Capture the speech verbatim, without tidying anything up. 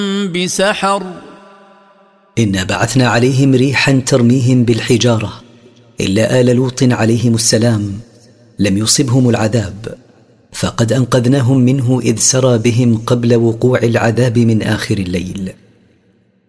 بسحر إنا بعثنا عليهم ريحا ترميهم بالحجارة إلا آل لوط عليهم السلام لم يصبهم العذاب، فقد أنقذناهم منه إذ سرى بهم قبل وقوع العذاب من آخر الليل.